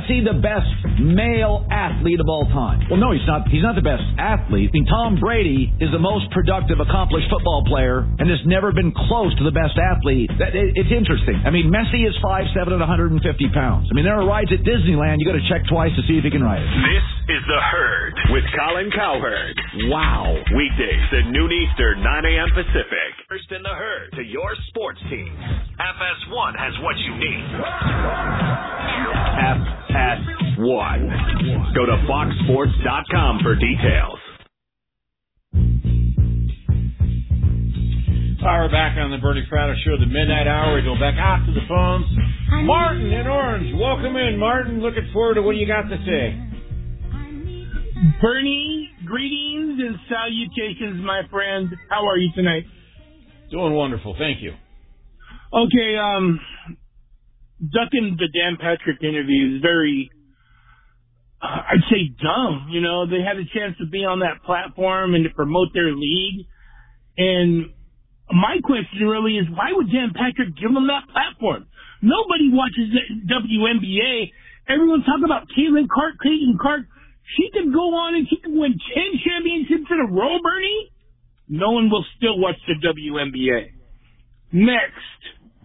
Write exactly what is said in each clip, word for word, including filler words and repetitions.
Messi the best male athlete of all time? Well, no, he's not. He's not the best athlete. I mean, Tom Brady is the most productive, accomplished football player and has never been close to the best athlete. It's interesting. I mean, Messi is five seven and one hundred fifty pounds. I mean, there are rides at Disneyland you got to check twice to see if he can ride it. This is The Herd with Colin Cowherd. Wow. Weekdays at noon Eastern, nine a.m. Pacific. First in The Herd to your sports team. F S one has what you need. F S one. Go to fox sports dot com for details. All right, we're back on the Bernie Fratto Show, the midnight hour. We go back out to the phones. Martin in Orange, welcome in. Martin, looking forward to what you got to say. Bernie, greetings and salutations, my friend. How are you tonight? Doing wonderful, thank you. Okay, um, ducking the Dan Patrick interview is very, uh, I'd say dumb. You know, they had a chance to be on that platform and to promote their league. And my question really is, why would Dan Patrick give them that platform? Nobody watches the W N B A. Everyone's talking about Caitlin Clark, Caitlin Clark. She could go on and she could win ten championships in a row, Bernie. No one will still watch the W N B A. Next.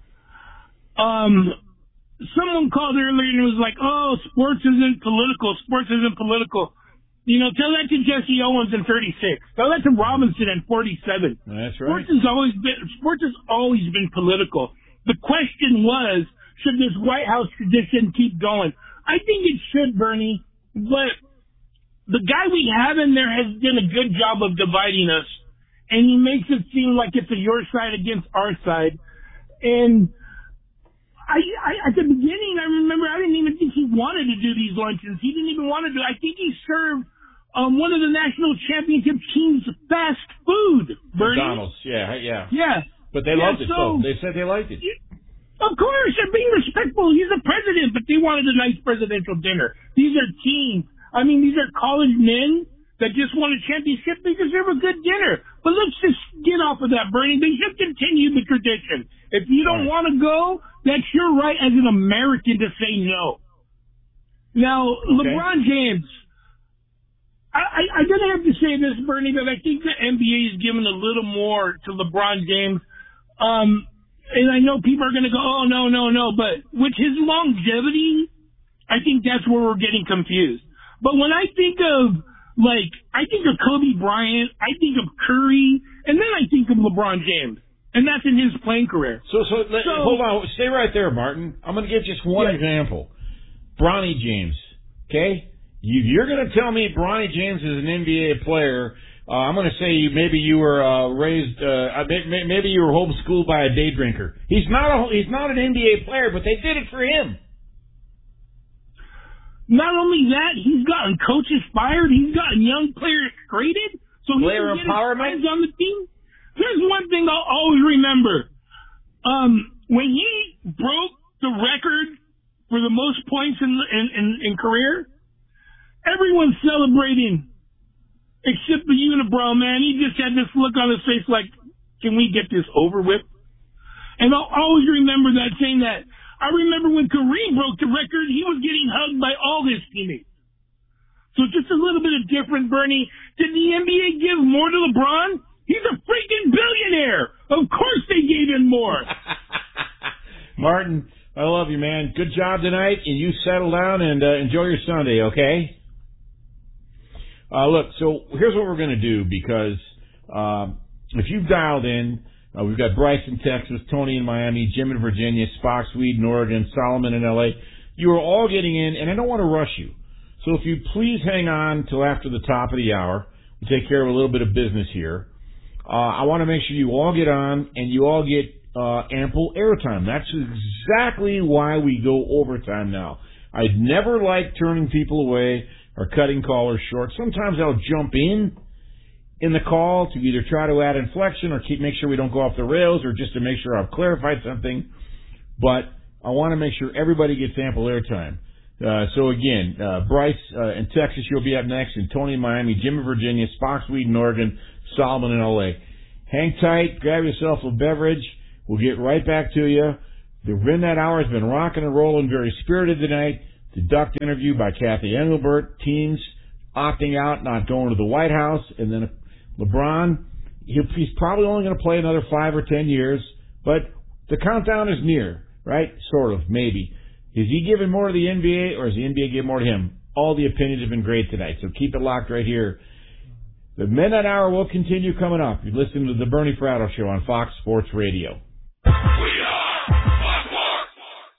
Um, someone called earlier and was like, oh, sports isn't political. Sports isn't political. You know, tell that to Jesse Owens in thirty-six. Tell that to Robinson in forty-seven. That's right. Sports has always been, sports has always been political. The question was, should this White House tradition keep going? I think it should, Bernie, but the guy we have in there has done a good job of dividing us, and he makes it seem like it's a your side against our side. And I, I, at the beginning, I remember I didn't even think he wanted to do these luncheons. He didn't even want to do. I think he served um, one of the national championship teams' fast food. Bernie. McDonald's, yeah, yeah, yeah. But they yeah, loved it, so, though. They said they liked it. Of course, they're being respectful. He's the president, but they wanted a nice presidential dinner. These are teens. I mean, these are college men that just won a championship. They deserve a good dinner. But let's just get off of that, Bernie. They should continue the tradition. If you don't want to go, that's your right as an American to say no. Now, okay. LeBron James, I, I, I'm going to have to say this, Bernie, but I think the N B A is giving a little more to LeBron James. Um, and I know people are going to go, oh, no, no, no. But with his longevity, I think that's where we're getting confused. But when I think of, like, I think of Kobe Bryant, I think of Curry, and then I think of LeBron James. And that's in his playing career. So, so, let, so hold on. Stay right there, Martin. I'm going to give just one yeah. example. Bronny James, okay? You, you're going to tell me Bronny James is an N B A player. Uh, I'm going to say you, maybe you were uh, raised, uh, maybe you were homeschooled by a day drinker. He's not a, he's not an N B A player, but they did it for him. Not only that, he's gotten coaches fired. He's gotten young players traded. So he Player can get empowerment his friends on the team. There's one thing I'll always remember. Um, when he broke the record for the most points in in, in, in career, everyone's celebrating except the unibrow, man. He just had this look on his face like, can we get this over with? And I'll always remember that, saying that. I remember when Kareem broke the record, he was getting hugged by all his teammates. So just a little bit of different, Bernie. Did the N B A give more to LeBron? He's a freaking billionaire. Of course they gave him more. Martin, I love you, man. Good job tonight, and you settle down and uh, enjoy your Sunday, okay? Uh, look, so here's what we're going to do, because uh, if you've dialed in, Uh, we've got Bryce in Texas, Tony in Miami, Jim in Virginia, Spock, Sweden, Oregon, Solomon in L A. You are all getting in, and I don't want to rush you. So if you please hang on till after the top of the hour, we'll take care of a little bit of business here. Uh, I want to make sure you all get on and you all get uh, ample airtime. That's exactly why we go overtime now. I'd never like turning people away or cutting callers short. Sometimes I'll jump in in the call to either try to add inflection or keep make sure we don't go off the rails, or just to make sure I've clarified something. But I want to make sure everybody gets ample airtime. Uh, so again, uh, Bryce uh, in Texas, you'll be up next, and Tony in Miami, Jim in Virginia, Spock, Sweden, Oregon, Solomon in L A. Hang tight, grab yourself a beverage. We'll get right back to you. The Midnight Hour has been rocking and rolling, very spirited tonight. deduct interview by Kathy Engelbert. Teams opting out, not going to the White House. And then LeBron, he's probably only going to play another five or ten years, but the countdown is near, right? Sort of, maybe. Is he giving more to the N B A, or is the N B A giving more to him? All the opinions have been great tonight, so keep it locked right here. The Midnight Hour will continue coming up. You're listening to the Bernie Fratto Show on Fox Sports Radio. We are Fox Sports.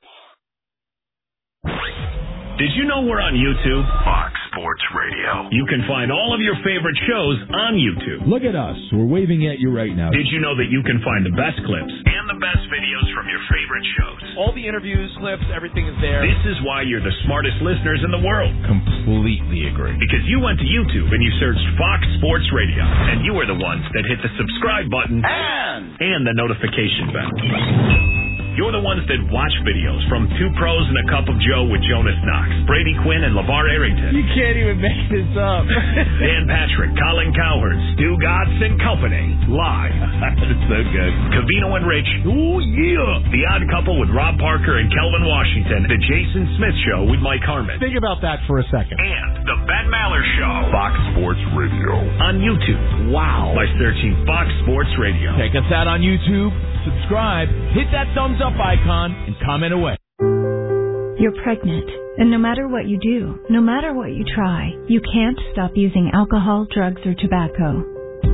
Did you know we're on YouTube? Fox Sports Radio. You can find all of your favorite shows on YouTube. Look at us. We're waving at you right now. Did you know that you can find the best clips and the best videos from your favorite shows? All the interviews, clips, everything is there. This is why you're the smartest listeners in the world. Completely agree. Because you went to YouTube and you searched Fox Sports Radio, and you are the ones that hit the subscribe button and, and the notification bell. You're the ones that watch videos from Two Pros and a Cup of Joe with Jonas Knox, Brady Quinn, and LeVar Arrington. You can't even make this up. Dan Patrick, Colin Cowherd, Stu Gotts, and company. Live. That's so good. Cavino and Rich. Oh, yeah. The Odd Couple with Rob Parker and Kelvin Washington. The Jason Smith Show with Mike Harmon. Think about that for a second. And The Ben Maller Show. Fox Sports Radio. On YouTube. Wow. By searching Fox Sports Radio. Check us out on YouTube. Subscribe, hit that thumbs up icon, and comment away. You're pregnant, and no matter what you do, no matter what you try, you can't stop using alcohol, drugs, or tobacco.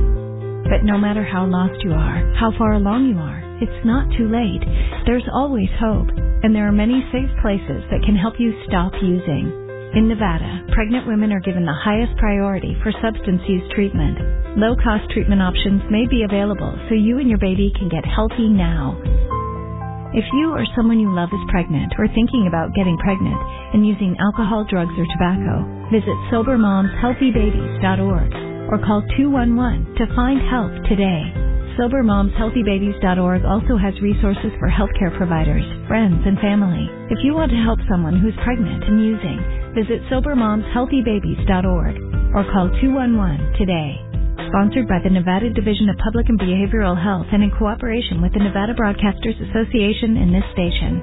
But no matter how lost you are, how far along you are, it's not too late. There's always hope, and there are many safe places that can help you stop using. In Nevada, pregnant women are given the highest priority for substance use treatment. Low-cost treatment options may be available so you and your baby can get healthy now. If you or someone you love is pregnant or thinking about getting pregnant and using alcohol, drugs, or tobacco, visit sober moms healthy babies dot org or call two one one to find help today. sober moms healthy babies dot org also has resources for healthcare providers, friends, and family. If you want to help someone who's pregnant and using, visit sober moms healthy babies dot org or call two one one today. Sponsored by the Nevada Division of Public and Behavioral Health and in cooperation with the Nevada Broadcasters Association and this station.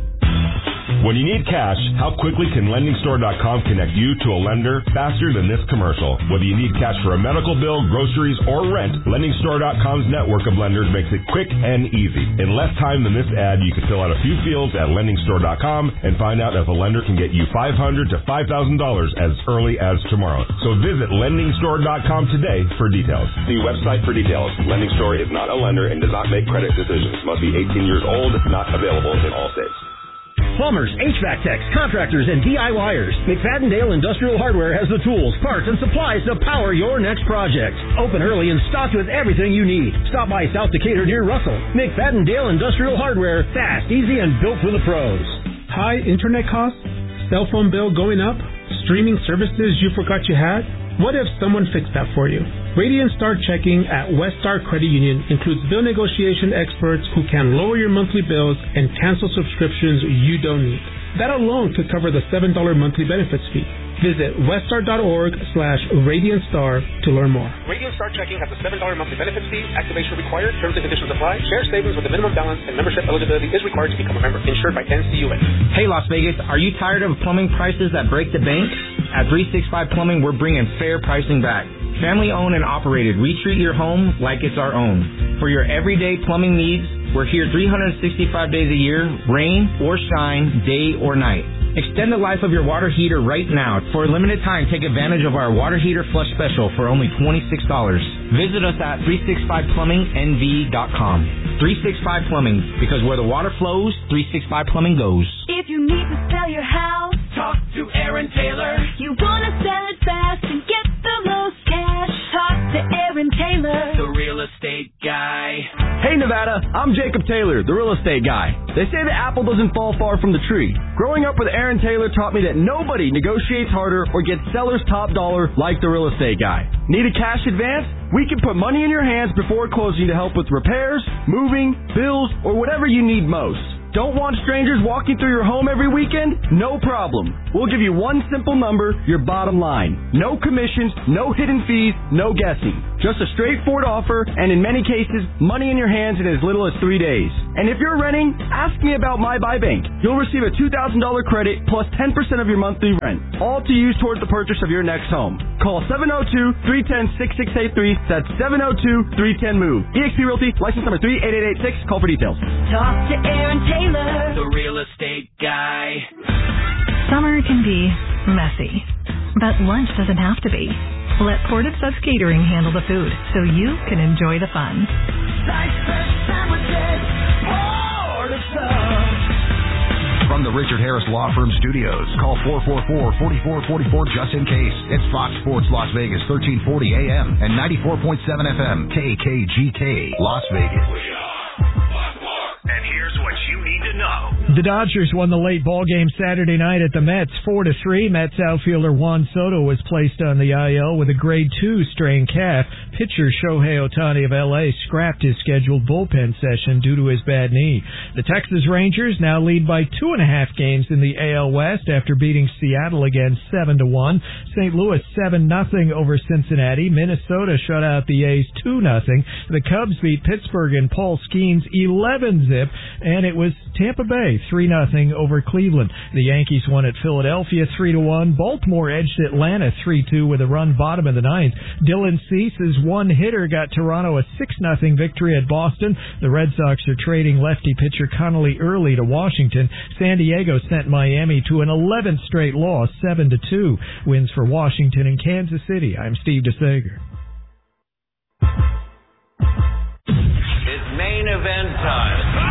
When you need cash, how quickly can Lending Store dot com connect you to a lender faster than this commercial? Whether you need cash for a medical bill, groceries, or rent, Lending Store dot com's network of lenders makes it quick and easy. In less time than this ad, you can fill out a few fields at Lending Store dot com and find out if a lender can get you five hundred dollars to five thousand dollars as early as tomorrow. So visit Lending Store dot com today for details. See website for details. Lending Store is not a lender and does not make credit decisions. Must be eighteen years old, not available in all states. Plumbers, H V A C techs, contractors, and DIYers. McFadden-Dale Industrial Hardware has the tools, parts, and supplies to power your next project. Open early and stocked with everything you need. Stop by South Decatur near Russell. McFadden-Dale Industrial Hardware. Fast, easy, and built for the pros. High internet costs? Cell phone bill going up? Streaming services you forgot you had? What if someone fixed that for you? Radiant Star Checking at Westar Credit Union includes bill negotiation experts who can lower your monthly bills and cancel subscriptions you don't need. That alone could cover the seven dollars monthly benefits fee. Visit westar.org slash Radiant Star to learn more. Radiant Star Checking has a seven dollars monthly benefits fee. Activation required. Terms and conditions apply. Share savings with a minimum balance and membership eligibility is required to become a member. Insured by N C U A. Hey, Las Vegas, are you tired of plumbing prices that break the bank? At three sixty-five Plumbing, we're bringing fair pricing back. Family owned and operated. We treat your home like it's our own. For your everyday plumbing needs, we're here three hundred sixty-five days a year, rain or shine, day or night. Extend the life of your water heater right now. For a limited time, take advantage of our water heater flush special for only twenty-six dollars. Visit us at three sixty-five plumbing N V dot com. three sixty-five Plumbing, because where the water flows, three sixty-five Plumbing goes. If you need to sell your house, talk to Aaron Taylor. You want to sell it fast and get the most cash, talk to Aaron Taylor, the real estate guy. Hey Nevada, I'm Jacob Taylor, the real estate guy. They say the apple doesn't fall far from the tree. Growing up with Aaron Taylor taught me that nobody negotiates harder or gets seller's top dollar like the real estate guy. Need a cash advance? We can put money in your hands before closing to help with repairs, moving, bills, or whatever you need most. Don't want strangers walking through your home every weekend? No problem. We'll give you one simple number, your bottom line. No commissions, no hidden fees, no guessing. Just a straightforward offer, and in many cases, money in your hands in as little as three days. And if you're renting, ask me about My Buy Bank. You'll receive a two thousand dollars credit plus ten percent of your monthly rent, all to use towards the purchase of your next home. Call seven oh two, three one oh, six six eight three. That's seven oh two, three one oh, MOVE. eXp Realty, license number three eight eight eight six. Call for details. Talk to Aaron Taylor, the real estate guy. Summer can be messy, but lunch doesn't have to be. Let Portive Subs Catering handle the food so you can enjoy the fun. From the Richard Harris Law Firm Studios, call four four four, four four four four just in case. It's Fox Sports Las Vegas, thirteen forty A M and ninety-four point seven F M, K K G K, Las Vegas. And here's what you need to know. The Dodgers won the late ball game Saturday night at the Mets, four to three. Mets outfielder Juan Soto was placed on the I L with a grade two strained calf. Pitcher Shohei Ohtani of L A scrapped his scheduled bullpen session due to his bad knee. The Texas Rangers now lead by two and a half games in the A L West after beating Seattle again seven to one. Saint Louis seven nothing over Cincinnati. Minnesota shut out the A's two nothing. The Cubs beat Pittsburgh in Paul Skeens eleven zip, and it was Tampa Bay three nothing over Cleveland. The Yankees won at Philadelphia three to one. Baltimore edged Atlanta three two with a run bottom of the ninth. Dylan Cease's one-hitter got Toronto a six nothing victory at Boston. The Red Sox are trading lefty pitcher Connolly Early to Washington. San Diego sent Miami to an eleventh straight loss, seven to two. Wins for Washington and Kansas City. I'm Steve DeSager. It's main event time.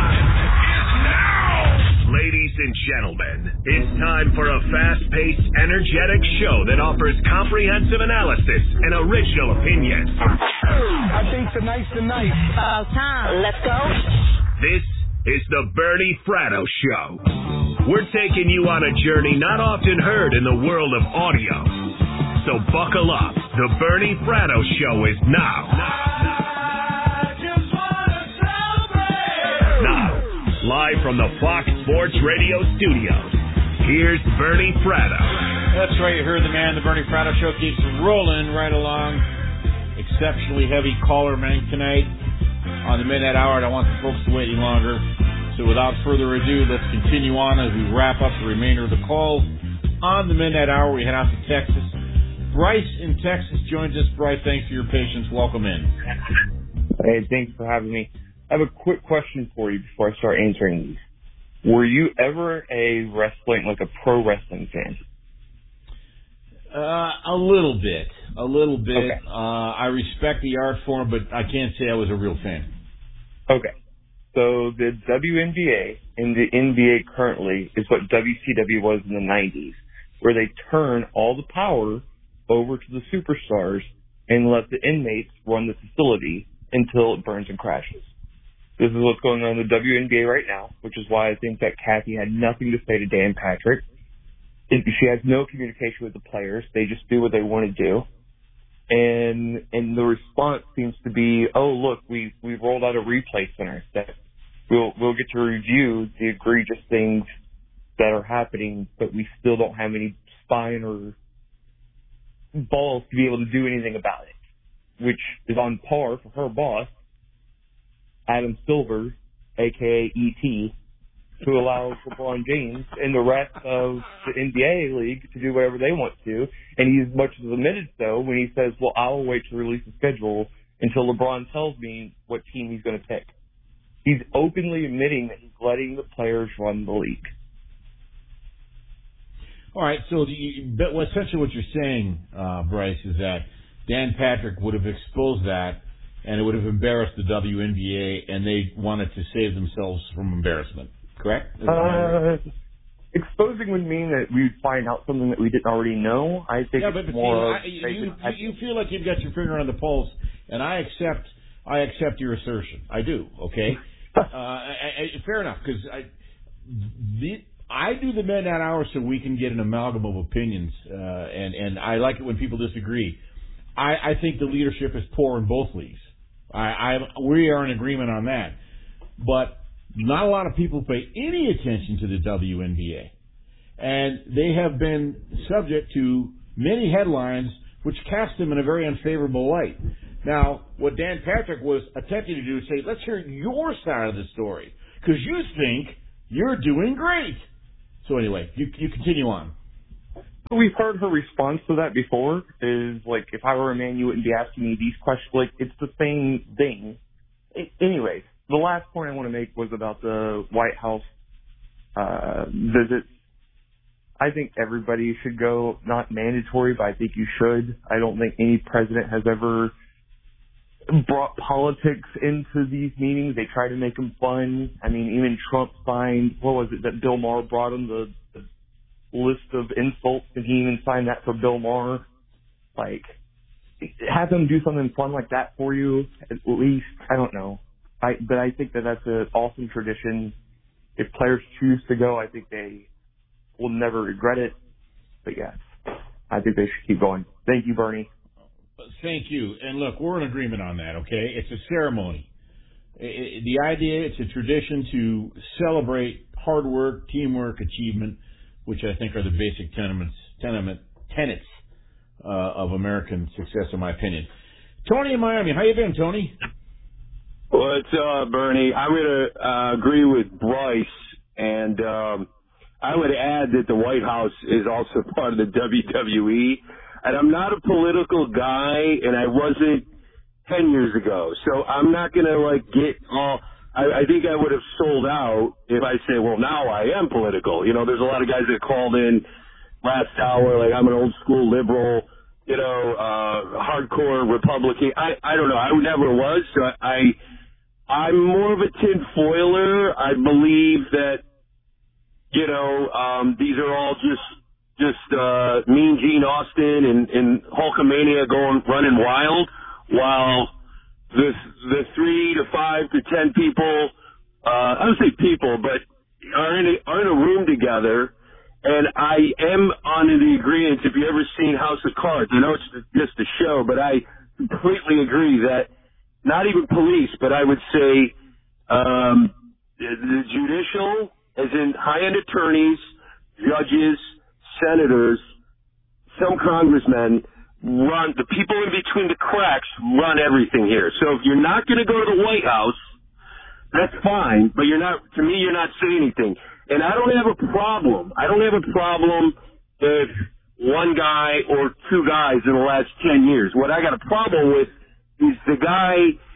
Ladies and gentlemen, it's time for a fast-paced, energetic show that offers comprehensive analysis and original opinion. I think tonight's the night. About time. Let's go. This is the Bernie Fratto Show. We're taking you on a journey not often heard in the world of audio. So buckle up. The Bernie Fratto Show is now. Now, live from the Fox Sports Radio studios, here's Bernie Fratto. That's right, you heard the man. The Bernie Fratto Show keeps rolling right along. Exceptionally heavy caller bank tonight on the midnight hour. I don't want the folks to wait any longer. So without further ado, let's continue on as we wrap up the remainder of the calls. On the midnight hour, we head out to Texas. Bryce in Texas joins us. Bryce, thanks for your patience. Welcome in. Hey, thanks for having me. I have a quick question for you before I start answering these. Were you ever a wrestling, like a pro wrestling fan? Uh, a little bit. A little bit. Okay. Uh, I respect the art form, but I can't say I was a real fan. Okay. So the W N B A and the N B A currently is what W C W was in the nineties, where they turn all the power over to the superstars and let the inmates run the facility until it burns and crashes. This is what's going on in the W N B A right now, which is why I think that Kathy had nothing to say to Dan Patrick. She has no communication with the players. They just do what they want to do. And and the response seems to be, oh, look, we we rolled out a replay center that we'll we'll get to review the egregious things that are happening, but we still don't have any spine or balls to be able to do anything about it, which is on par for her boss, Adam Silver, a k a. E T, who allows LeBron James and the rest of the N B A league to do whatever they want to. And he's much as admitted so when he says, well, I'll wait to release the schedule until LeBron tells me what team he's going to pick. He's openly admitting that he's letting the players run the league. All right, so the, but essentially what you're saying, uh, Bryce, is that Dan Patrick would have exposed that and it would have embarrassed the W N B A, and they wanted to save themselves from embarrassment. Correct? Uh, exposing would mean that we would find out something that we didn't already know. I think yeah, it's but, but more. See, I, you, you feel like you've got your finger on the pulse, and I accept. I accept your assertion. I do. Okay. uh, I, I, fair enough, because I, the, I do the midnight hour so we can get an amalgam of opinions, uh, and and I like it when people disagree. I, I think the leadership is poor in both leagues. I, I we are in agreement on that, but not a lot of people pay any attention to the W N B A, and they have been subject to many headlines which cast them in a very unfavorable light. Now, what Dan Patrick was attempting to do is say, let's hear your side of the story, because you think you're doing great. So anyway, you, you continue on. We've heard her response to that before, is like, if I were a man, you wouldn't be asking me these questions. Like, it's the same thing. It, anyways, the last point I want to make was about the White House uh, visit. I think everybody should go, not mandatory, but I think you should. I don't think any president has ever brought politics into these meetings. They try to make them fun. I mean, even Trump signed, what was it that Bill Maher brought him, the, the list of insults, and he even signed that for Bill Maher. Like, have them do something fun like that for you, at least. I don't know. I, but I think that that's an awesome tradition. If players choose to go, I think they will never regret it. But yes, I think they should keep going. Thank you, Bernie. Thank you. And look, we're in agreement on that, okay? It's a ceremony. It, it, the idea, it's a tradition to celebrate hard work, teamwork, achievement, which I think are the basic tenements, tenement, tenets uh, of American success, in my opinion. Tony in Miami, how you been, Tony? What's up, Bernie? I'm going to uh, agree with Bryce, and um, I would add that the White House is also part of the W W E. And I'm not a political guy, and I wasn't ten years ago. So I'm not going to, like, get all – I think I would have sold out if I say, well, now I am political. You know, there's a lot of guys that called in last hour, like, I'm an old-school liberal, you know, uh, hardcore Republican. I, I don't know. I never was. So I, I'm more of a tinfoiler. I believe that, you know, um, these are all just – just uh, Mean Gene Austin and, and Hulkamania going running wild, while the the three to five to ten people, uh, I don't say people, but are in a, are in a room together. And I am on the agreement. If you ever seen House of Cards, I know it's just a show, but I completely agree that not even police, but I would say um, the, the judicial, as in high-end attorneys, judges, senators, some congressmen run, the people in between the cracks run everything here. So if you're not going to go to the White House, that's fine, but you're not, to me, you're not saying anything. And I don't have a problem. I don't have a problem if one guy or two guys in the last ten years. What I got a problem with is the guy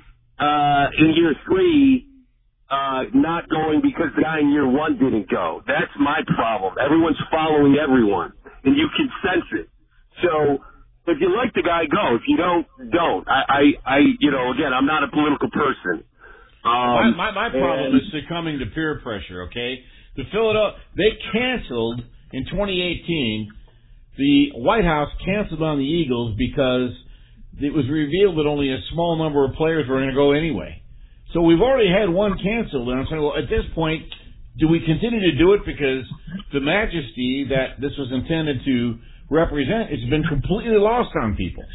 uh, in year three Uh, not going because the guy in year one didn't go. That's my problem. Everyone's following everyone, and you can sense it. So if you like the guy, go. If you don't, don't. I, I, I you know, again, I'm not a political person. Um, my, my, my problem and, is succumbing to peer pressure, okay? The Philadelphia, they canceled in twenty eighteen, the White House canceled on the Eagles because it was revealed that only a small number of players were going to go anyway. So we've already had one canceled, and I'm saying, well, at this point, do we continue to do it because the majesty that this was intended to represent has been completely lost on people?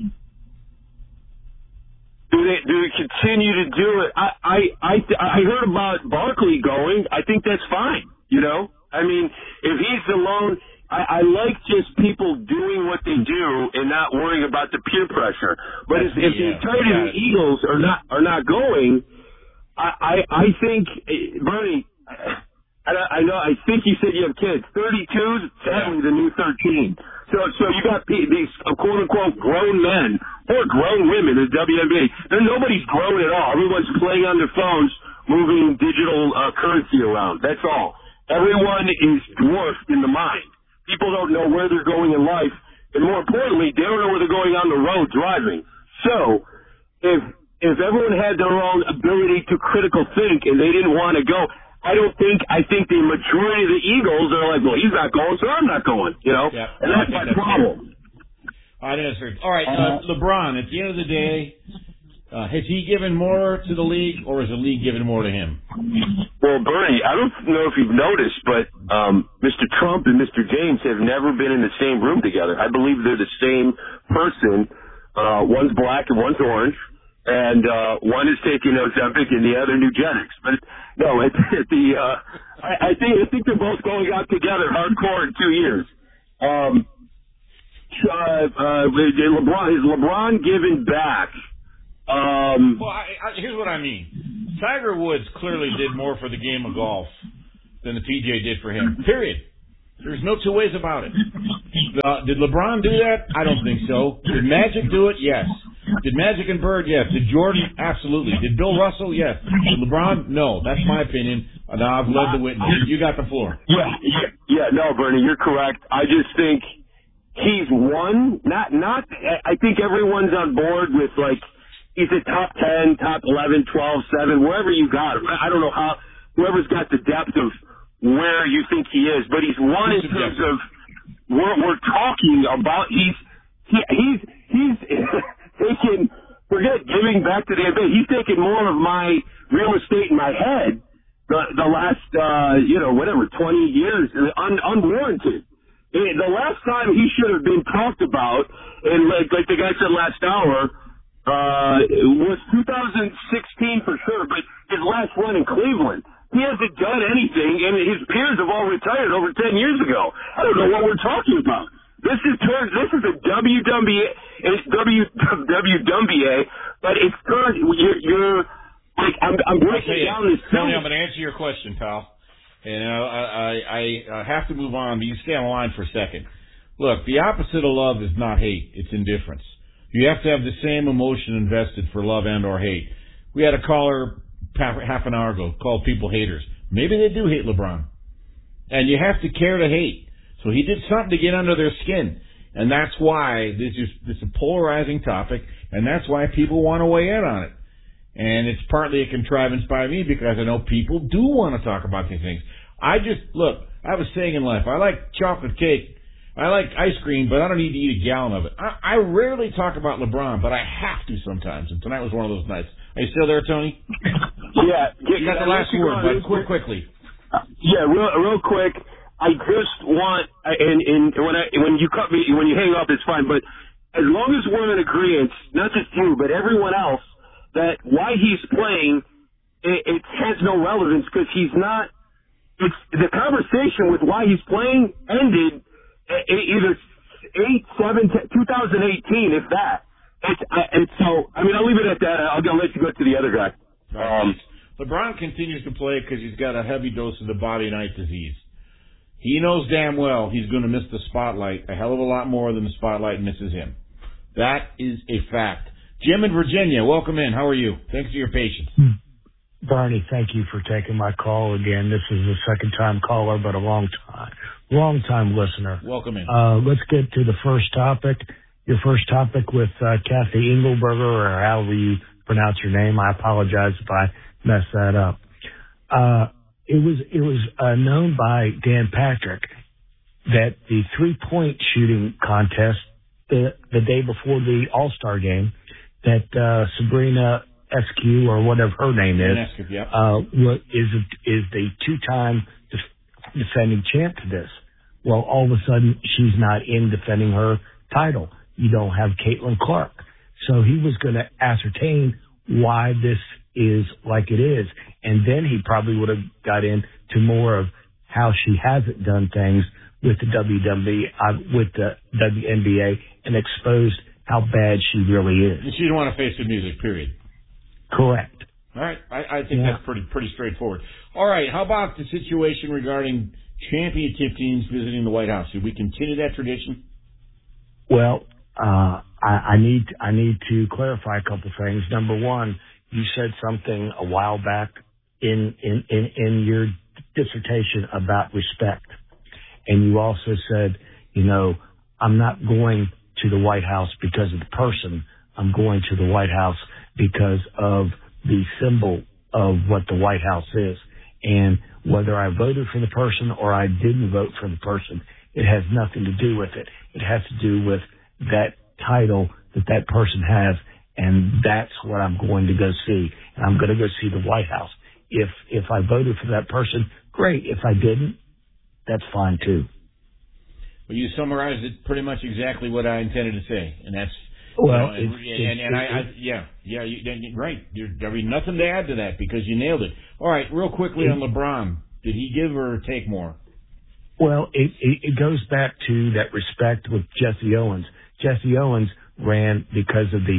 Do they do they continue to do it? I I I, I heard about Barkley going. I think that's fine. You know, I mean, if he's alone, I, I like just people doing what they do and not worrying about the peer pressure. But if, if the entirety of the Eagles are not are not going, I, I, I think, Bernie, I, I know, I think you said you have kids. thirty-two is sadly the new thirteen. So, so you got these quote unquote grown men or grown women in the W N B A. Then nobody's grown at all. Everyone's playing on their phones, moving digital uh, currency around. That's all. Everyone is dwarfed in the mind. People don't know where they're going in life, and more importantly, they don't know where they're going on the road driving. So, if if everyone had their own ability to critical think and they didn't want to go, I don't think, I think the majority of the Eagles are like, well, he's not going, so I'm not going, you know? Yeah, and that's my that's problem. I understand. All right, uh, LeBron, at the end of the day, uh, has he given more to the league, or has the league given more to him? Well, Bernie, I don't know if you've noticed, but um, Mister Trump and Mister James have never been in the same room together. I believe they're the same person. Uh, one's black and one's orange. And uh, one is taking Ozempic and the other Nugenics. But no, at, at the uh, I, I think I think they're both going out together hardcore in two years. Um, uh, uh, LeBron is LeBron giving back Um, well, I, I, here's what I mean. Tiger Woods clearly did more for the game of golf than the P G A did for him. Period. There's no two ways about it. Uh, did LeBron do that? I don't think so. Did Magic do it? Yes. Did Magic and Bird? Yes. Did Jordan? Absolutely. Did Bill Russell? Yes. Did LeBron? No. That's my opinion. Now I've led the witness. You got the floor. Yeah, yeah, yeah. No, Bernie, you're correct. I just think he's won. Not, not. I think everyone's on board with like he's a top ten, top eleven, twelve, seven, wherever you got him. I don't know how. Whoever's got the depth of where you think he is, but he's won in terms of we're, we're talking about. He's he, he's he's taking. Forget giving back to the N B A. He's taken more of my real estate in my head the the last uh, you know whatever twenty years un, unwarranted. It, the last time he should have been talked about, and like like the guy said last hour, uh, was two thousand sixteen for sure. But his last run in Cleveland. He hasn't done anything, and his peers have all retired over ten years ago. I don't know what we're talking about. This is turned, this is a W W E, it's W W E, but it's turned. You're, you're like I'm, I'm breaking down this. Tony, I'm going to answer your question, pal. And uh, I, I, I have to move on, but you stay on the line for a second. Look, the opposite of love is not hate; it's indifference. You have to have the same emotion invested for love and or hate. We had a caller half an hour ago called people haters. Maybe they do hate LeBron. And you have to care to hate. So he did something to get under their skin. And that's why this is, this is a polarizing topic, and that's why people want to weigh in on it. And it's partly a contrivance by me because I know people do want to talk about these things. I just, look, I have a saying in life. I like chocolate cake. I like ice cream, but I don't need to eat a gallon of it. I, I rarely talk about LeBron, but I have to sometimes. And tonight was one of those nights. Are you still there, Tony? Yeah. You got the last word, but quick, quickly. Uh, yeah, real, real quick. I just want, and, and when I when you cut me, when you hang up, it's fine. But as long as we're in agreement, not just you, but everyone else, that why he's playing, it, it has no relevance because he's not. It's the conversation with why he's playing ended either eight, seven, two thousand eighteen, if that. It's, it's so. I mean, I'll leave it at that. I'll, I'll let you go to the other guy. Um, LeBron continues to play because he's got a heavy dose of the body night disease. He knows damn well he's going to miss the spotlight a hell of a lot more than the spotlight misses him. That is a fact. Jim in Virginia, welcome in. How are you? Thanks for your patience. Barney, thank you for taking my call again. This is a second time caller, but a long time, long time listener. Welcome in. Uh, let's get to the first topic. Your first topic with uh, Kathy Engelberger, or however you pronounce your name. I apologize if I messed that up. Uh, it was it was uh, known by Dan Patrick that the three-point shooting contest the the day before the All-Star game, that uh, Sabrina Eskew, or whatever her name is, Eskew, yep. uh, is is the two-time def- defending champ to this. Well, all of a sudden she's not in defending her title. You don't have Caitlin Clark. So he was going to ascertain why this is like it is. And then he probably would have got into more of how she hasn't done things with the W W E, uh, with the W N B A, and exposed how bad she really is. She didn't want to face the music, period. Correct. All right. I, I think Yeah. that's pretty pretty straightforward. All right. How about the situation regarding championship teams visiting the White House? Should we continue that tradition? Well, uh, I, I need I need to clarify a couple things. Number one, you said something a while back in in, in, in your dissertation about respect, and you also said, you know, I'm not going to the White House because of the person. I'm going to the White House because of the symbol of what the White House is. And whether I voted for the person or I didn't vote for the person, it has nothing to do with it. It has to do with that title that that person has, and that's what I'm going to go see. And I'm going to go see the White House. If if I voted for that person, great. If I didn't, that's fine too. Well, you summarized it pretty much exactly what I intended to say, and that's well, you know, and, it's, and, and I, I yeah yeah you, you're right. There'll be nothing to add to that because you nailed it. All right, real quickly on LeBron, did he give or take more? Well, it, it, it goes back to that respect with Jesse Owens. Jesse Owens ran because of the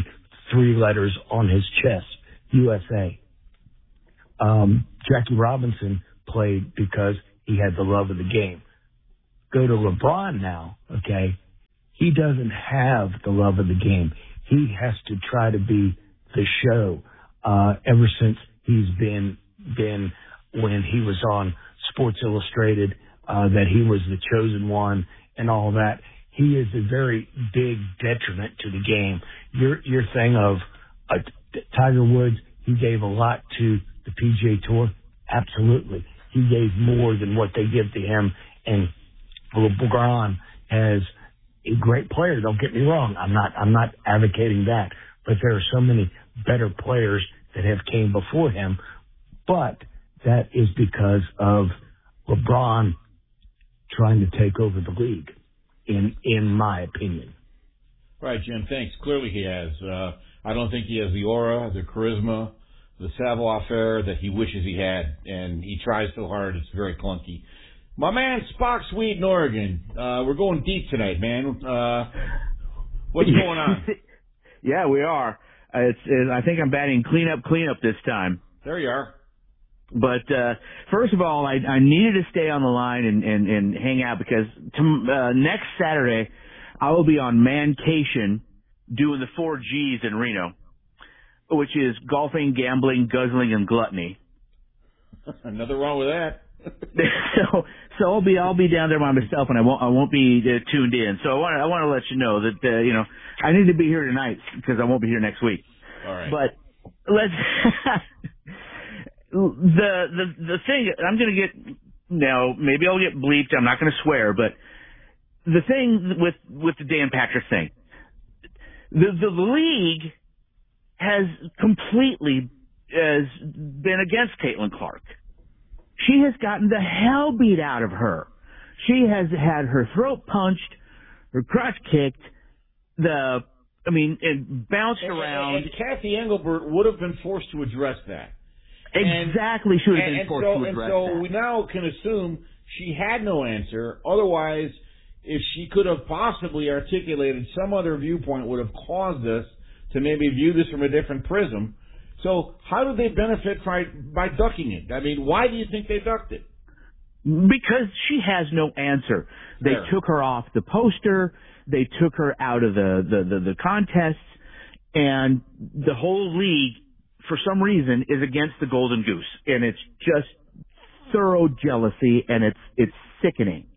three letters on his chest, U S A. Um, Jackie Robinson played because he had the love of the game. Go to LeBron now, okay? He doesn't have the love of the game. He has to try to be the show. Uh, ever since he's been, been when he was on Sports Illustrated, uh, that he was the chosen one and all that. He is a very big detriment to the game. Your, your thing of uh, Tiger Woods, he gave a lot to the P G A Tour. Absolutely. He gave more than what they give to him. And LeBron has a great player. Don't get me wrong. I'm not, I'm not advocating that, but there are so many better players that have came before him. But that is because of LeBron trying to take over the league, in, in my opinion. Right, Jim. Thanks. Clearly he has. Uh, I don't think he has the aura, the charisma, the savoir-faire that he wishes he had, and he tries so hard it's very clunky. My man Spock Swede in Oregon, uh, we're going deep tonight, man. Uh, what's going on? Yeah, we are. Uh, it's, it, I think I'm batting cleanup, cleanup this time. There you are. But uh, first of all, I, I needed to stay on the line and, and, and hang out because to, uh, next Saturday I will be on Mancation doing the four G's in Reno, which is golfing, gambling, guzzling, and gluttony. Nothing wrong with that. so, so I'll be I'll be down there by myself, and I won't I won't be uh, tuned in. So I want I want to let you know that uh, you know I need to be here tonight because I won't be here next week. All right. But let's the the the thing I'm going to get now. Maybe I'll get bleeped. I'm not going to swear, but the thing with with the Dan Patrick thing, the the league has completely has been against Caitlin Clark. She has gotten the hell beat out of her. She has had her throat punched, her crotch kicked, the, I mean, it bounced and, around. And, and Kathy Engelbert would have been forced to address that. Exactly, she would have and, been and forced so, to address and so that. So we now can assume she had no answer. Otherwise, if she could have possibly articulated some other viewpoint, would have caused us to maybe view this from a different prism. So how do they benefit by, by ducking it? I mean, why do you think they ducked it? Because she has no answer. They Fair. took her off the poster. They took her out of the, the, the, the contests. And the whole league, for some reason, is against the Golden Goose. And it's just thorough jealousy, and it's it's sickening.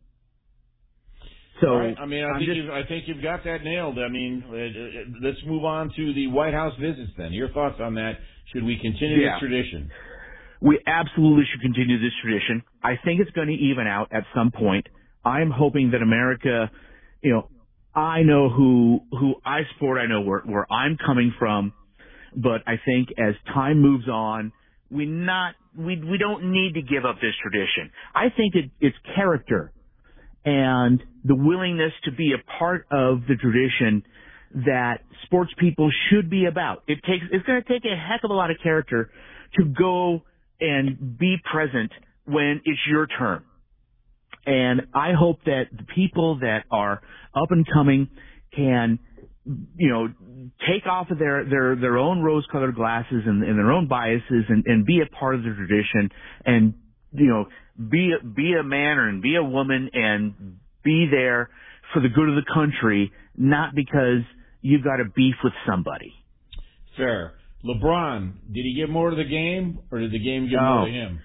So, right. I mean, I I'm think, just, you've, I think you've got that nailed. I mean, uh, uh, let's move on to the White House visits then. Your thoughts on that? Should we continue Yeah. this tradition? We absolutely should continue this tradition. I think it's going to even out at some point. I'm hoping that America, you know, I know who who I support. I know where where I'm coming from, but I think as time moves on, we not we we don't need to give up this tradition. I think it, it's character and the willingness to be a part of the tradition that sports people should be about. It takes, it's going to take a heck of a lot of character to go and be present when it's your turn. And I hope that the people that are up and coming can, you know, take off of their, their, their own rose-colored glasses and, and their own biases and, and be a part of the tradition and, you know, be, be a man or and be a woman and be there for the good of the country, not because you've got a beef with somebody. Fair. LeBron, did he give more to the game, or did the game give No. more to him?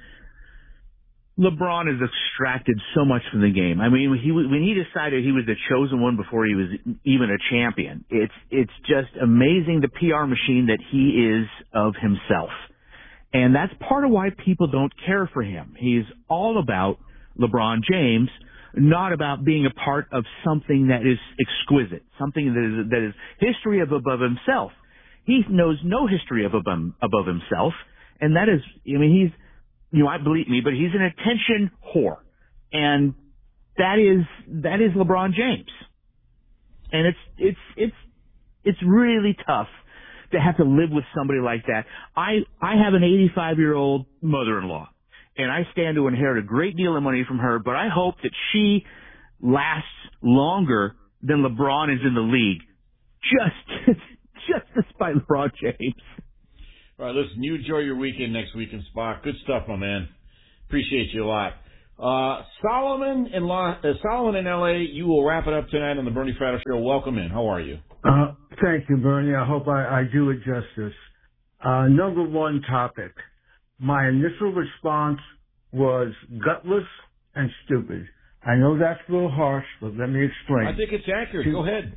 LeBron has extracted so much from the game. I mean, he, when he decided he was the chosen one before he was even a champion, it's it's just amazing the P R machine that he is of himself. And that's part of why people don't care for him. He's all about LeBron James, not about being a part of something that is exquisite, something that is, that is history of above himself. He knows no history of above, above himself, and that is, I mean, he's, you know, I believe me, but he's an attention whore, and that is that is LeBron James, and it's it's it's it's really tough to have to live with somebody like that. I I have an eighty-five year old mother-in-law, and I stand to inherit a great deal of money from her, but I hope that she lasts longer than LeBron is in the league. Just, just despite LeBron James. All right, listen, you enjoy your weekend next week in Spock. Good stuff, my man. Appreciate you a lot. Uh, Solomon in La, uh, Solomon in L A, you will wrap it up tonight on the Bernie Fratto Show. Welcome in. How are you? Uh, thank you, Bernie. I hope I, I do it justice. Uh, number one topic. My initial response was gutless and stupid. I know that's a little harsh, but let me explain. I think it's accurate. She, Go ahead.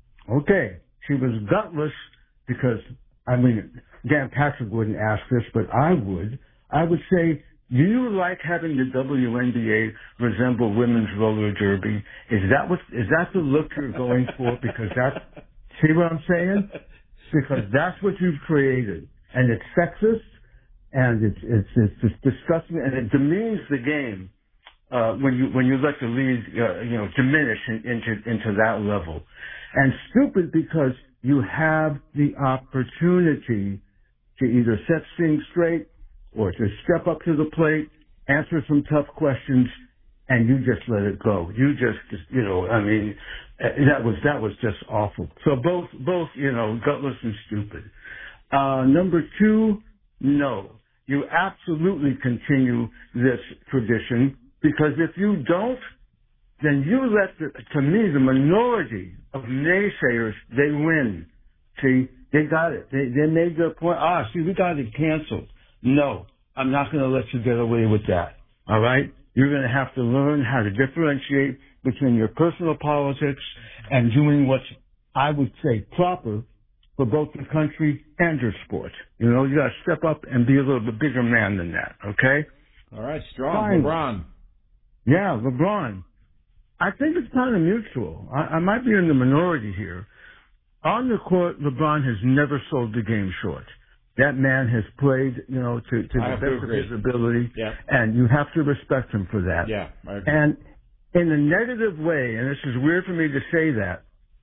Okay. She was gutless because, I mean, Dan Patrick wouldn't ask this, but I would. I would say, do you like having the W N B A resemble women's roller derby? Is that what, is that the look you're going for? Because that's, see what I'm saying? Because that's what you've created. And it's sexist, and it's, it's, it's just disgusting, and it demeans the game, uh, when you, when you let the lead, uh, you know, diminish in, into, into that level. And stupid because you have the opportunity to either set things straight or to step up to the plate, answer some tough questions, and you just let it go. You just, just you know, I mean, that was, that was just awful. So both, both, you know, gutless and stupid. Uh, number two, no. You absolutely continue this tradition because if you don't, then you let, the, to me, the minority of naysayers, they win. See, they got it. They, they made their point. Ah, see, we got it canceled. No, I'm not going to let you get away with that. All right? You're going to have to learn how to differentiate between your personal politics and doing what's, I would say, proper for both the country and your sport. You know, you got to step up and be a little bit bigger man than that, okay? All right, strong. Fine. LeBron. Yeah, LeBron. I think it's kind of mutual. I, I might be in the minority here. On the court, LeBron has never sold the game short. That man has played, you know, to, to the best of his ability, yeah. and you have to respect him for that. Yeah, I agree. And in a negative way, and this is weird for me to say that,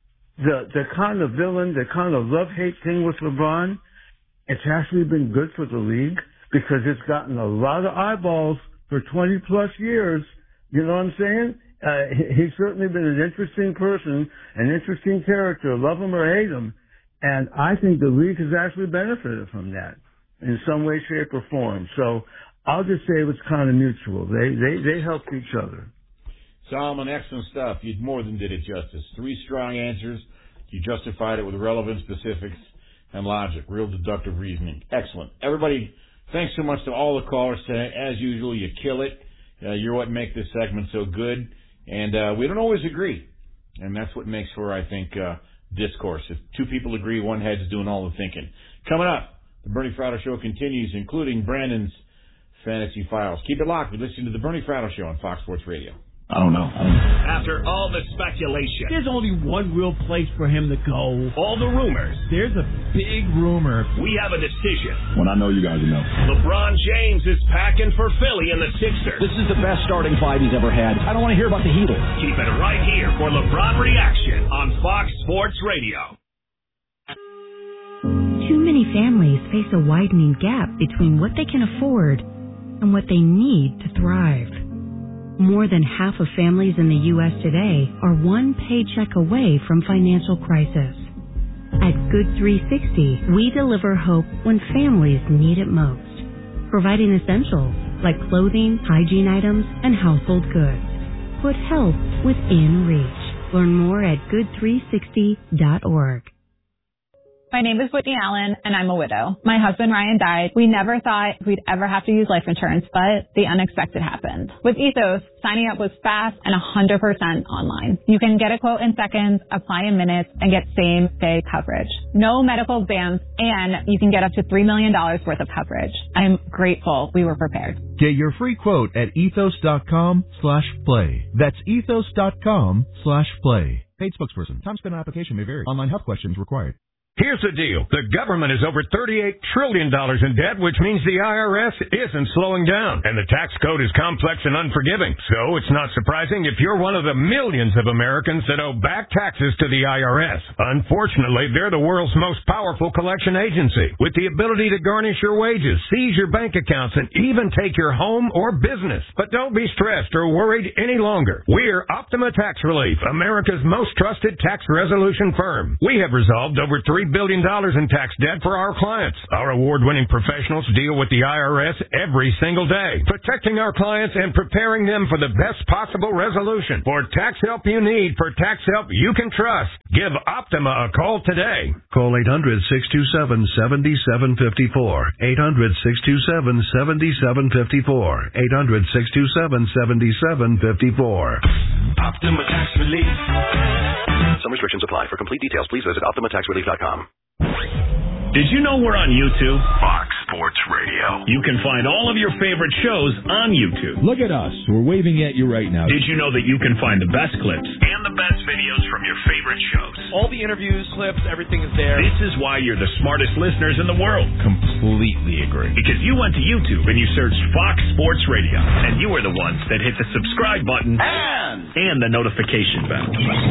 the the kind of villain, the kind of love-hate thing with LeBron, it's actually been good for the league because it's gotten a lot of eyeballs for twenty plus years. You know what I'm saying? Uh, he, he's certainly been an interesting person, an interesting character, love him or hate him. And I think the league has actually benefited from that in some way, shape, or form. So I'll just say it was kind of mutual. They they they helped each other. Solomon, excellent stuff. You more than did it justice. Three strong answers. You justified it with relevant specifics and logic. Real deductive reasoning. Excellent. Everybody, thanks so much to all the callers today. As usual, you kill it. Uh, you're what make this segment so good. And uh, we don't always agree. And that's what makes for, I think, uh, discourse. If two people agree, one head's doing all the thinking. Coming up, the Bernie Fratto Show continues, including Brandon's Fantasy Files. Keep it locked. You're listening to the Bernie Fratto Show on Fox Sports Radio. I don't know. I don't know. After all the speculation, there's only one real place for him to go. All the rumors. There's a big rumor. We have a decision. When I know you guys know. LeBron James is packing for Philly and the Sixers. This is the best starting five he's ever had. I don't want to hear about the Heatles. Keep it right here for LeBron Reaction on Fox Sports Radio. Too many families face a widening gap between what they can afford and what they need to thrive. More than half of families in the U S today are one paycheck away from financial crisis. At Good three sixty, we deliver hope when families need it most, providing essentials like clothing, hygiene items, and household goods. Put help within reach. Learn more at good three sixty dot org. My name is Whitney Allen, and I'm a widow. My husband, Ryan, died. We never thought we'd ever have to use life insurance, but the unexpected happened. With Ethos, signing up was fast and one hundred percent online. You can get a quote in seconds, apply in minutes, and get same-day coverage. No medical exams, and you can get up to three million dollars worth of coverage. I'm grateful we were prepared. Get your free quote at ethos.com slash play. That's ethos.com slash play. Paid spokesperson. Time spent on application may vary. Online health questions required. Here's the deal. The government is over thirty-eight trillion dollars in debt, which means the I R S isn't slowing down. And the tax code is complex and unforgiving. So it's not surprising if you're one of the millions of Americans that owe back taxes to the I R S. Unfortunately, they're the world's most powerful collection agency, with the ability to garnish your wages, seize your bank accounts, and even take your home or business. But don't be stressed or worried any longer. We're Optima Tax Relief, America's most trusted tax resolution firm. We have resolved over three three billion dollars in tax debt for our clients. Our award-winning professionals deal with the I R S every single day, protecting our clients and preparing them for the best possible resolution. For tax help you need, for tax help you can trust, give Optima a call today. Call eight hundred, six two seven, seven seven five four. eight hundred, six two seven, seven seven five four. eight hundred, six two seven, seven seven five four. Optima Tax Relief. Some restrictions apply. For complete details, please visit Optima Tax Relief dot com. Did you know we're on YouTube? Fox Sports Radio. You can find all of your favorite shows on YouTube. Look at us. We're waving at you right now. Did you know that you can find the best clips and the best videos from your favorite shows? All the interviews, clips, everything is there. This is why you're the smartest listeners in the world. Completely agree. Because you went to YouTube and you searched Fox Sports Radio, and you are the ones that hit the subscribe button and, and the notification bell.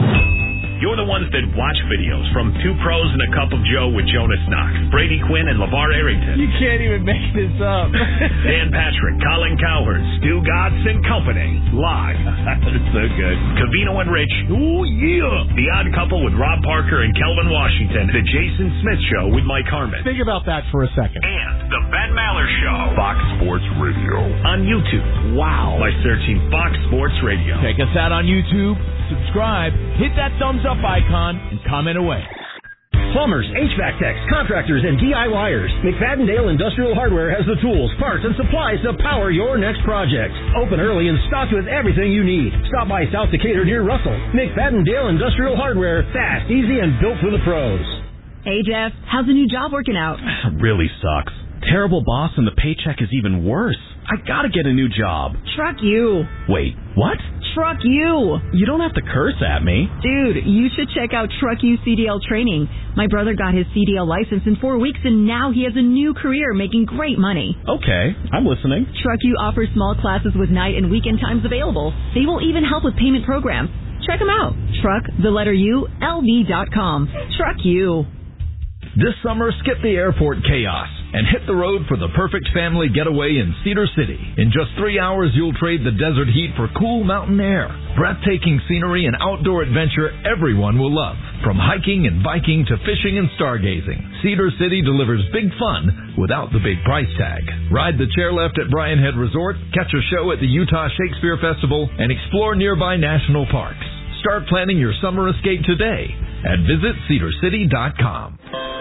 You're the ones that watch videos from Two Pros and a Cup of Joe with Jonas Knox, Brady Quinn, and LeVar Arrington. You can't even make this up. Dan Patrick, Colin Cowherd, Stu Gatz and Company. Live. That's so good. Cavino and Rich. Ooh, yeah. The Odd Couple with Rob Parker and Kelvin Washington. The Jason Smith Show with Mike Harmon. Think about that for a second. And The Ben Maller Show. Fox Sports Radio. On YouTube. Wow. By searching Fox Sports Radio. Check us out on YouTube. Subscribe, hit that thumbs up icon, and comment away. Plumbers, H V A C techs, contractors, and DIYers. McFadden-Dale Industrial Hardware has the tools, parts, and supplies to power your next project. Open early and stocked with everything you need. Stop by South Decatur near Russell. McFadden-Dale Industrial Hardware, fast, easy, and built for the pros. Hey, Jeff, how's the new job working out? Really sucks. Terrible boss, and the paycheck is even worse. I gotta get a new job. Truck you. Wait, what? Truck you. You don't have to curse at me. Dude, you should check out Truck You C D L training. My brother got his C D L license in four weeks, and now he has a new career making great money. Okay, I'm listening. Truck You offers small classes with night and weekend times available. They will even help with payment programs. Check them out. Truck, the letter U, L V dot com. Truck You. This summer, skip the airport chaos and hit the road for the perfect family getaway in Cedar City. In just three hours, you'll trade the desert heat for cool mountain air. Breathtaking scenery and outdoor adventure everyone will love. From hiking and biking to fishing and stargazing, Cedar City delivers big fun without the big price tag. Ride the chairlift at Bryan Head Resort, catch a show at the Utah Shakespeare Festival, and explore nearby national parks. Start planning your summer escape today at visit cedar city dot com.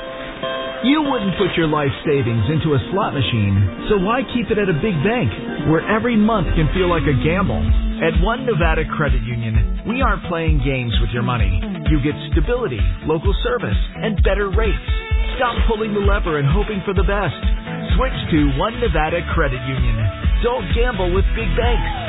You wouldn't put your life savings into a slot machine, so why keep it at a big bank where every month can feel like a gamble? At One Nevada Credit Union, we aren't playing games with your money. You get stability, local service, and better rates. Stop pulling the lever and hoping for the best. Switch to One Nevada Credit Union. Don't gamble with big banks.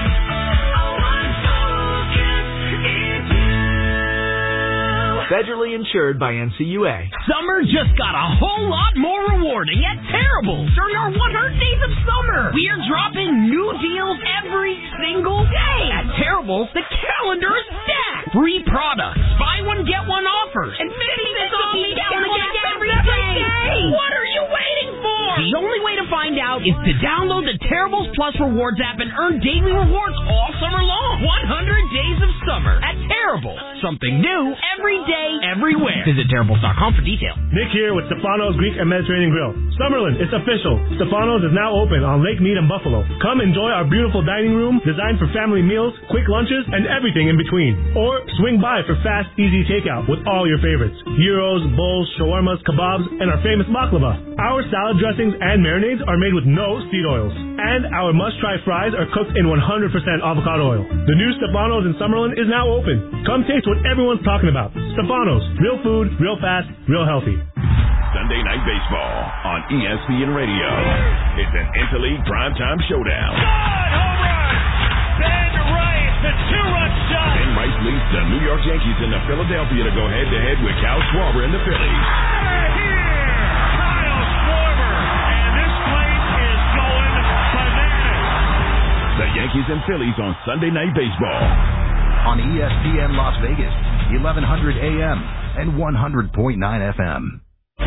Federally insured by N C U A. Summer just got a whole lot more rewarding at Terrible during our one hundred days of summer. We are dropping new deals every single day. At Terrible, the calendar is stacked. Free products, buy one, get one offers, and fifty cents off each gallon of gas every day. What are you waiting for? The only way to find out is to download the Terribles Plus Rewards app and earn daily rewards all summer long. one hundred days of summer at Terrible. Something new every day, everywhere. Visit terribles dot com for details. Nick here with Stefano's Greek and Mediterranean Grill. Summerlin, it's official. Stefano's is now open on Lake Mead and Buffalo. Come enjoy our beautiful dining room designed for family meals, quick lunches, and everything in between. Or swing by for fast, easy takeout with all your favorites. Gyros, bowls, shawarmas, kebabs, and our famous baklava. Our salad dressings and marinades are made with no seed oils. And our must-try fries are cooked in one hundred percent avocado oil. The new Stefano's in Summerlin is now open. Come taste what everyone's talking about. Stefano's. Real food, real fast, real healthy. Sunday Night Baseball on E S P N Radio. It's an Interleague primetime showdown. Ben Rice, the two-run shot. Ben Rice leads the New York Yankees into Philadelphia to go head-to-head with Kyle Schwarber and the Phillies. Out of here, Kyle Schwarber, and this place is going bananas. The Yankees and Phillies on Sunday Night Baseball. On E S P N Las Vegas, eleven hundred A M and one hundred point nine F M.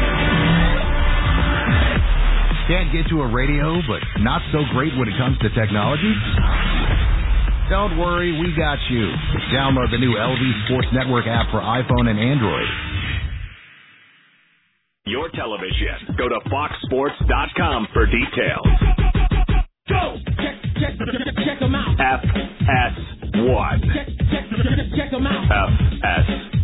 Can't get to a radio, but not so great when it comes to technology? Don't worry, we got you. Download the new L V Sports Network app for iPhone and Android. your television. Go to fox sports dot com for details. Go! Check, check, check, check them out. F S one. Check, check, check them out. F S